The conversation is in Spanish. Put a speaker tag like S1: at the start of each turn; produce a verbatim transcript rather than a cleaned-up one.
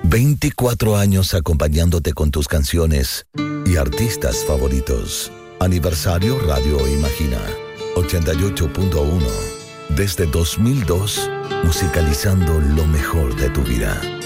S1: veinticuatro años acompañándote con tus canciones y artistas favoritos. Aniversario Radio Imagina, ochenta y ocho punto uno. Desde dos mil dos, musicalizando lo mejor de tu vida.